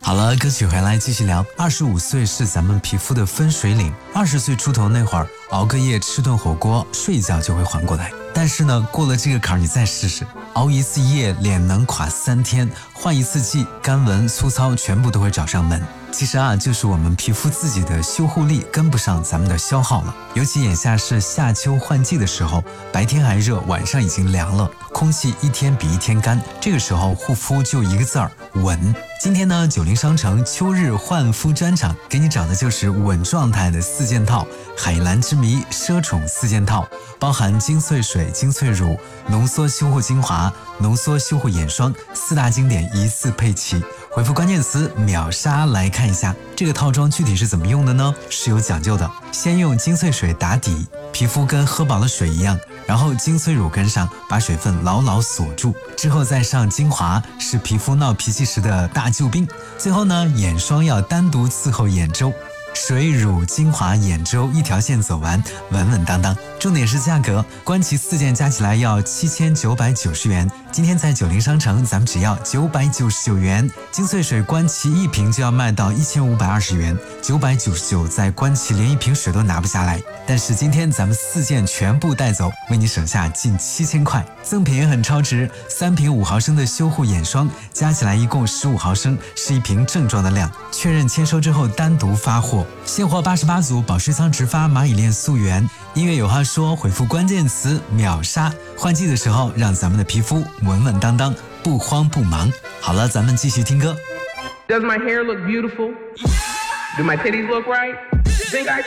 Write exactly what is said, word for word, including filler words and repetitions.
好了，歌曲回来继续聊。二十五岁是咱们皮肤的分水岭，二十岁出头那会儿，熬个夜吃顿火锅，睡一觉就会缓过来。但是呢，过了这个坎儿，你再试试，熬一次夜，脸能垮三天；换一次季，干纹粗糙全部都会找上门。其实啊，就是我们皮肤自己的修护力跟不上咱们的消耗了。尤其眼下是夏秋换季的时候，白天还热，晚上已经凉了，空气一天比一天干，这个时候护肤就一个字儿，稳。今天呢，九零商城秋日焕肤专场给你找的就是稳状态的四件套，海蓝之谜奢宠四件套，包含精粹水、精粹乳、浓缩修护精华、浓缩修护眼霜四大经典一次配齐。回复关键词秒杀来看一下这个套装具体是怎么用的呢？是有讲究的。先用精粹水打底，皮肤跟喝饱了水一样，然后精粹乳跟上，把水分牢牢锁住，之后再上精华，是皮肤闹脾气时的大救兵。最后呢，眼霜要单独伺候眼周，水乳精华眼周一条线走完，稳稳当当。重点是价格，观其四件加起来要七千九百九十元，今天在九零商城咱们只要九百九十九元。精粹水观其一瓶就要卖到一千五百二十元，九百九十九在观其连一瓶水都拿不下来。但是今天咱们四件全部带走，为你省下近七千块，赠品也很超值，三瓶五毫升的修护眼霜，加起来一共十五毫升，是一瓶正装的量。确认签收之后单独发货，现货八十八组，保湿仓直发蚂蚁链溯源。音乐有话说，回复关键词秒杀，换季的时候让咱们的皮肤稳稳当当，不慌不忙。好了，咱们继续听歌。 Does my hair look beautiful? Do my titties look right? Think I